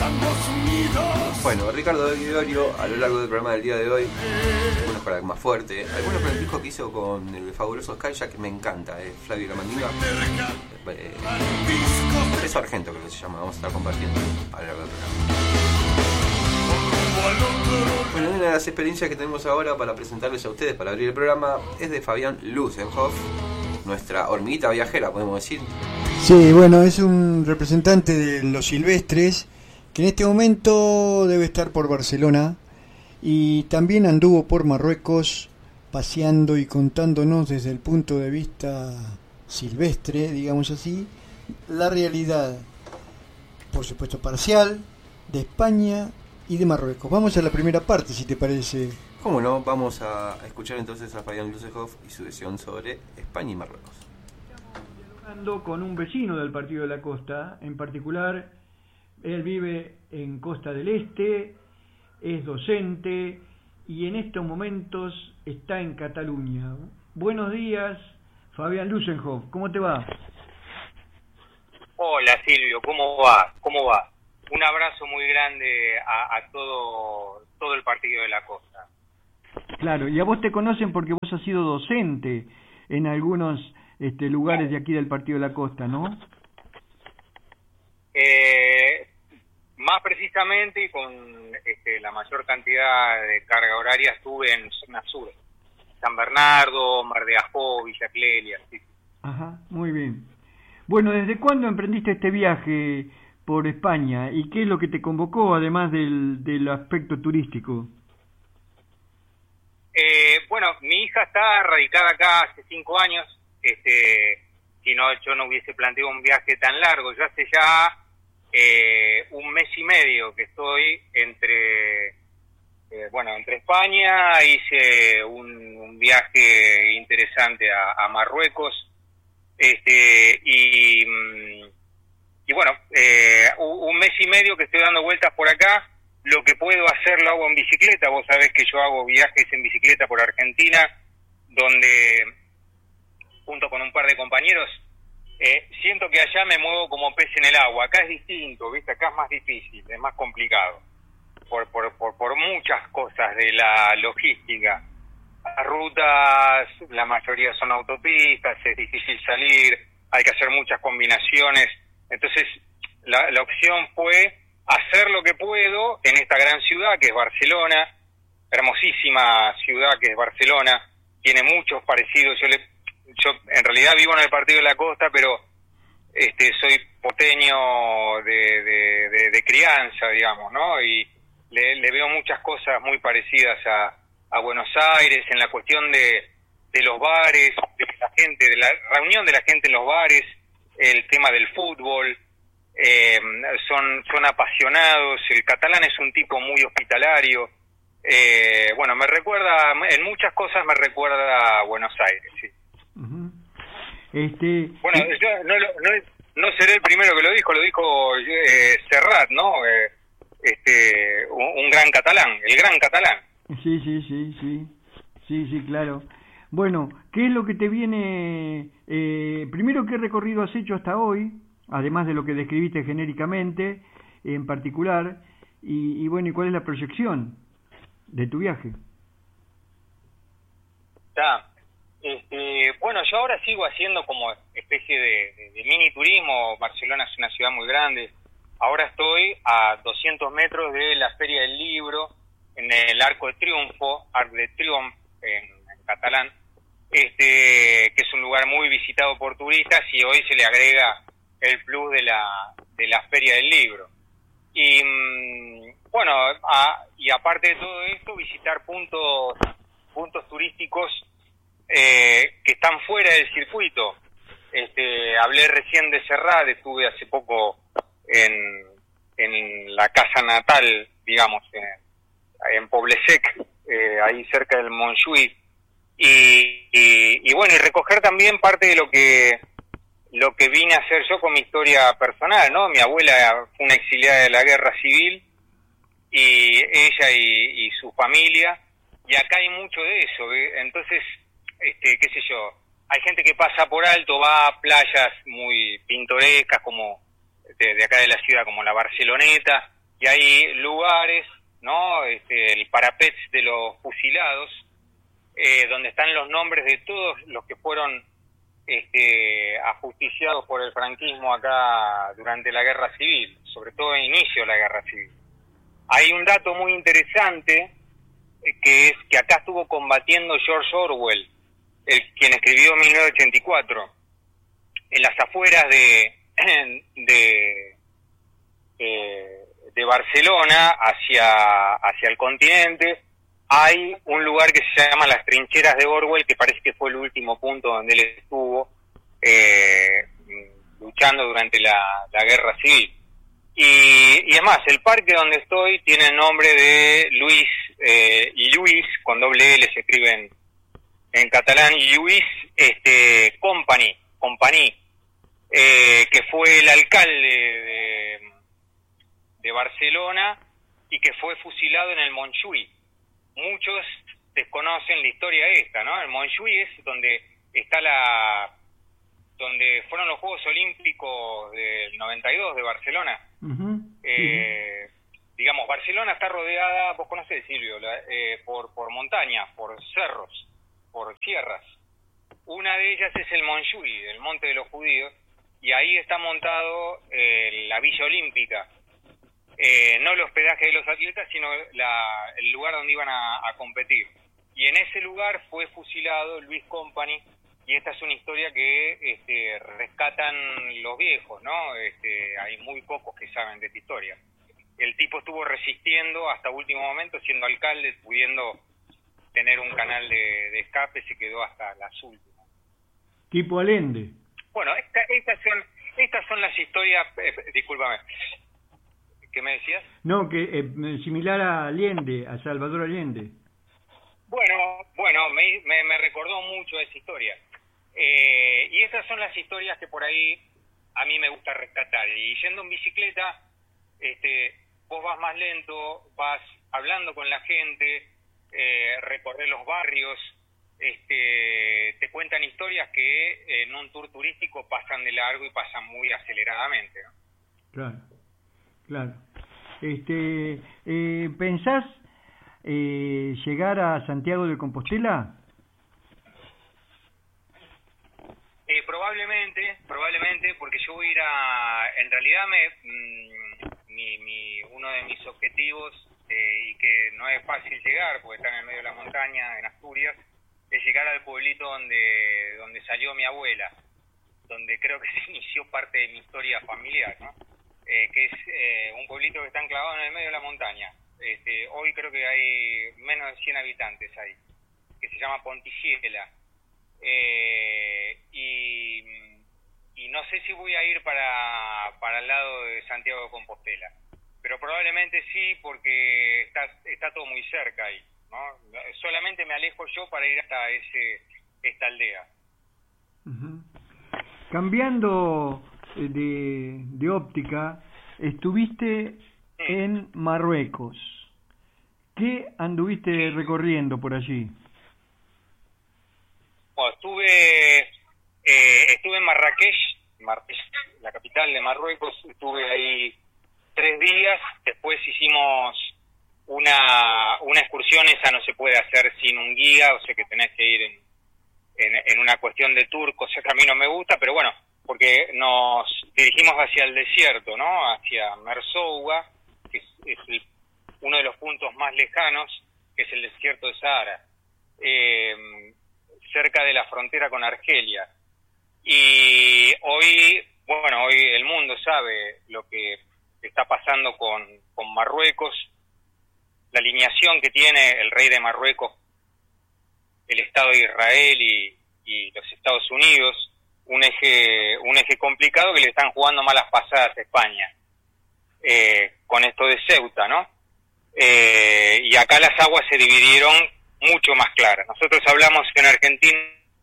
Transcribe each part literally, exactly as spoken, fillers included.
Bueno, Ricardo de Gregorio, a lo largo del programa del día de hoy, algunos con algo más fuerte, algunos con el disco que hizo con el fabuloso Skyjack, que me encanta, eh, Flavio y la Mandinga. Eh, Peso Argento creo que se llama, vamos a estar compartiendo a lo largo del programa. Bueno, una de las experiencias que tenemos ahora para presentarles a ustedes, para abrir el programa, es de Fabián Lusenhoff, nuestra hormiguita viajera, podemos decir. Sí, bueno, es un representante de los silvestres, que en este momento debe estar por Barcelona y también anduvo por Marruecos paseando y contándonos desde el punto de vista silvestre, digamos así, la realidad, por supuesto parcial, de España y de Marruecos. Vamos a la primera parte, si te parece. ¿Cómo no? Vamos a escuchar entonces a Fabián Lusenhoff y su visión sobre España y Marruecos. Estamos dialogando con un vecino del Partido de la Costa, en particular. Él vive en Costa del Este, es docente y en estos momentos está en Cataluña. Buenos días, Fabián Lusenhoff, ¿cómo te va? Hola Silvio, ¿cómo va? ¿Cómo va? Un abrazo muy grande a, a todo, todo el Partido de la Costa. Claro, y a vos te conocen porque vos has sido docente en algunos este, lugares de aquí del Partido de la Costa, ¿no? Eh, más precisamente y con este, la mayor cantidad de carga horaria estuve en zona sur, San Bernardo, Mar de Ajó, Villa Clelia. Sí. Ajá, muy bien. Bueno, ¿desde cuándo emprendiste este viaje por España y qué es lo que te convocó además del, del aspecto turístico? Eh, bueno, mi hija está radicada acá hace cinco años. Este, si no, yo no hubiese planteado un viaje tan largo. Yo hace ya Eh, un mes y medio que estoy entre eh, bueno entre España. Hice un, un viaje interesante a, a Marruecos este y y bueno eh, un mes y medio que estoy dando vueltas por acá. Lo que puedo hacer lo hago en bicicleta. Vos sabés que yo hago viajes en bicicleta por Argentina, donde junto con un par de compañeros Eh, siento que allá me muevo como pez en el agua. Acá es distinto, ¿viste? Acá es más difícil, es más complicado. Por, por, por, por muchas cosas de la logística. Las rutas, la mayoría son autopistas, es difícil salir, hay que hacer muchas combinaciones. Entonces, la, la opción fue hacer lo que puedo en esta gran ciudad que es Barcelona, hermosísima ciudad que es Barcelona, tiene muchos parecidos. Yo le Yo en realidad vivo en el Partido de la Costa, pero este soy porteño de, de, de, de crianza, digamos, ¿no? Y le, le veo muchas cosas muy parecidas a, a Buenos Aires, en la cuestión de, de los bares, de la gente, de la reunión de la gente en los bares, el tema del fútbol, eh, son, son apasionados. El catalán es un tipo muy hospitalario. Eh, bueno, me recuerda, en muchas cosas me recuerda a Buenos Aires, sí. Uh-huh. Este, bueno, yo no, no, no seré el primero que lo dijo, lo dijo eh, Serrat, ¿no? Eh, este, un, un gran catalán, el gran catalán. Sí, sí, sí, sí, sí, sí, claro. Bueno, ¿qué es lo que te viene? Eh, primero, ¿qué recorrido has hecho hasta hoy? Además de lo que describiste genéricamente, en particular, y, y bueno, ¿y cuál es la proyección de tu viaje? Está. Este, bueno, yo ahora sigo haciendo como especie de, de, de mini turismo. Barcelona es una ciudad muy grande. Ahora estoy a doscientos metros de la Feria del Libro, en el Arco de Triunfo, Arc de Triomphe en, en catalán, este, que es un lugar muy visitado por turistas, y hoy se le agrega el plus de la de la Feria del Libro. Y bueno, a, y aparte de todo esto, visitar puntos puntos turísticos Eh, que están fuera del circuito. Este, hablé recién de Serrat, estuve hace poco en, en la casa natal, digamos, en, en Poblesec, eh, ahí cerca del Montjuïc, y, y, y bueno, y recoger también parte de lo que lo que vine a hacer yo con mi historia personal, ¿no? Mi abuela fue una exiliada de la guerra civil, y ella y, y su familia, y acá hay mucho de eso, ¿eh? Entonces, este, qué sé yo, hay gente que pasa por alto, va a playas muy pintorescas como de, de acá de la ciudad, como la Barceloneta, y hay lugares, ¿no? Este, el parapet de los fusilados, eh, donde están los nombres de todos los que fueron este, ajusticiados por el franquismo acá durante la Guerra Civil, sobre todo en inicio de la Guerra Civil. Hay un dato muy interesante, eh, que es que acá estuvo combatiendo George Orwell, el, quien escribió mil novecientos ochenta y cuatro, en las afueras de, de, de, de Barcelona, hacia, hacia el continente, hay un lugar que se llama las Trincheras de Orwell, que parece que fue el último punto donde él estuvo eh, luchando durante la, la Guerra Civil. Y, y es más, el parque donde estoy tiene el nombre de Luis, eh, Luis, con doble L se escribe en, en catalán, Luis este, Company, Company eh, que fue el alcalde de, de Barcelona y que fue fusilado en el Montjuïc. Muchos desconocen la historia esta, ¿no? El Montjuïc es donde está la... donde fueron los Juegos Olímpicos del noventa y dos de Barcelona. Uh-huh. eh, uh-huh. Digamos, Barcelona está rodeada, vos conocés, Silvio, la, eh, por, por montañas, por cerros, por sierras. Una de ellas es el Montjuïc, el Monte de los Judíos, y ahí está montado eh, la Villa Olímpica. Eh, no el hospedaje de los atletas, sino la, el lugar donde iban a, a competir. Y en ese lugar fue fusilado Luis Company, y esta es una historia que este, rescatan los viejos, ¿no? Este, hay muy pocos que saben de esta historia. El tipo estuvo resistiendo hasta último momento, siendo alcalde, pudiendo tener un canal de, de escape, se quedó hasta las últimas. Tipo Allende. Bueno, esta, estas son estas son las historias, eh, discúlpame, ¿qué me decías? No, que eh, similar a Allende, a Salvador Allende. Bueno, bueno, me, me, me recordó mucho esa historia. Eh, y esas son las historias que por ahí a mí me gusta rescatar. Y yendo en bicicleta, este, vos vas más lento, vas hablando con la gente, eh, recorrer los barrios, este, te cuentan historias que en un tour turístico pasan de largo y pasan muy aceleradamente, ¿no? Claro, claro. Este, eh, ¿pensás eh, llegar a Santiago de Compostela? Eh, probablemente, probablemente, porque yo voy a ir a... En realidad, me, mmm, mi, mi, uno de mis objetivos, eh, y que no es fácil llegar, porque está en el medio de la montaña, en Asturias, es llegar al pueblito donde donde salió mi abuela, donde creo que se inició parte de mi historia familiar, ¿no? Eh, que es eh, un pueblito que está enclavado en el medio de la montaña. Este, hoy creo que hay menos de cien habitantes ahí, que se llama Ponticiela. Eh, y, y no sé si voy a ir para, para el lado de Santiago de Compostela, pero probablemente sí, porque está, está todo muy cerca ahí, ¿no? Solamente me alejo yo para ir hasta ese esta aldea. Uh-huh. Cambiando de, de óptica, estuviste sí. en Marruecos. ¿Qué anduviste sí. recorriendo por allí? Bueno, estuve eh, estuve en Marrakech, Marrakech, la capital de Marruecos. Estuve ahí tres días. Después hicimos una una excursión. Esa no se puede hacer sin un guía, o sea que tenés que ir en, en, en una cuestión de tour, cosa que a mí no me gusta, pero bueno, porque nos dirigimos hacia el desierto, ¿no? Hacia Merzouga, que es, es el, uno de los puntos más lejanos, que es el desierto de Sahara, eh, cerca de la frontera con Argelia. Y hoy, bueno, hoy el mundo sabe lo que está pasando con, con Marruecos, la alineación que tiene el rey de Marruecos, el Estado de Israel y, y los Estados Unidos, un eje un eje complicado que le están jugando malas pasadas a España, eh, con esto de Ceuta, ¿no? Eh, y acá las aguas se dividieron mucho más claras. Nosotros hablamos en Argentina,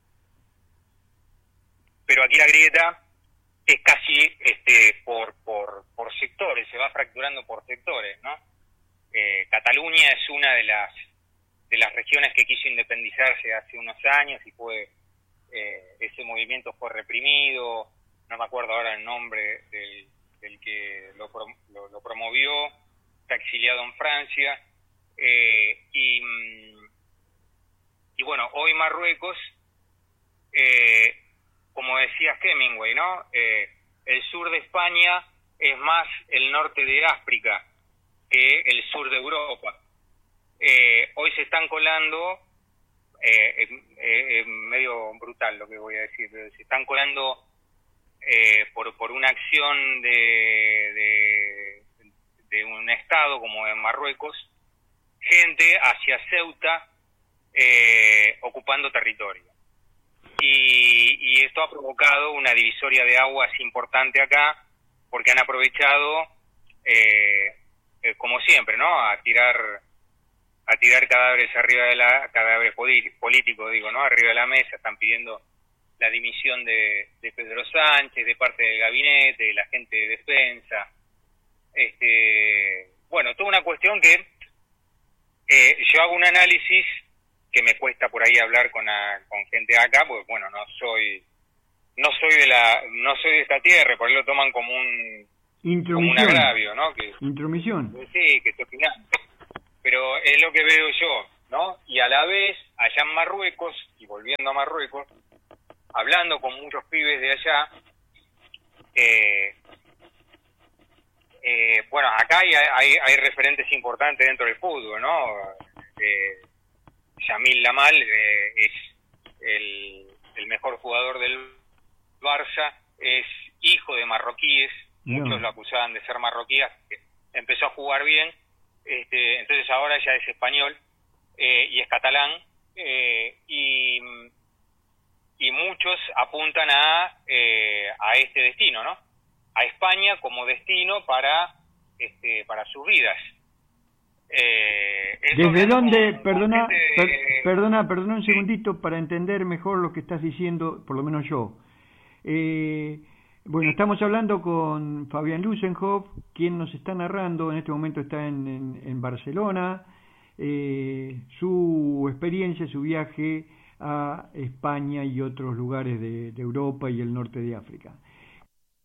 pero aquí la grieta es casi este por por por sectores, se va fracturando por sectores, ¿no? Eh, Cataluña es una de las de las regiones que quiso independizarse hace unos años y fue eh, ese movimiento fue reprimido. No me acuerdo ahora el nombre del, del que lo, lo, lo promovió, está exiliado en Francia, eh, y, y bueno, hoy Marruecos, eh, como decía Hemingway, ¿no? Eh, el sur de España es más el norte de África que el sur de Europa. Eh, hoy se están colando, eh, eh, eh, medio brutal lo que voy a decir, pero se están colando eh, por, por una acción de, de, de un estado como en Marruecos, gente hacia Ceuta eh, ocupando territorio. Y, y esto ha provocado una divisoria de aguas importante acá, porque han aprovechado, eh, eh, como siempre, ¿no? A tirar a tirar cadáveres arriba de la cadáveres políticos, digo, ¿no? Arriba de la mesa. Están pidiendo la dimisión de, de Pedro Sánchez, de parte del gabinete, de la gente de defensa. Este, bueno, toda una cuestión que eh, yo hago un análisis que me cuesta por ahí hablar con, a, con gente acá, porque bueno, no soy no soy de la no soy de esta tierra, por ahí lo toman como un como un agravio, ¿no? Que, Intromisión. Sí, que estoy opinando. Pero es lo que veo yo, ¿no? Y a la vez, allá en Marruecos, y volviendo a Marruecos, hablando con muchos pibes de allá, eh, eh, bueno, acá hay, hay, hay referentes importantes dentro del fútbol, ¿no? Eh, Yamil Lamal eh, es el, el mejor jugador del Barça, es hijo de marroquíes, no. Muchos lo acusaban de ser marroquí, empezó a jugar bien, este, entonces ahora ya es español eh, y es catalán, eh, y, y muchos apuntan a, eh, a este destino, ¿no? A España como destino para, este, para sus vidas. Eh, ¿Desde dónde, con, perdona, con gente, per, perdona, perdona un segundito para entender mejor lo que estás diciendo, por lo menos yo? Eh, bueno, estamos hablando con Fabián Lusenhoff, quien nos está narrando, en este momento está en, en, en Barcelona, eh, su experiencia, su viaje a España y otros lugares de, de Europa y el norte de África.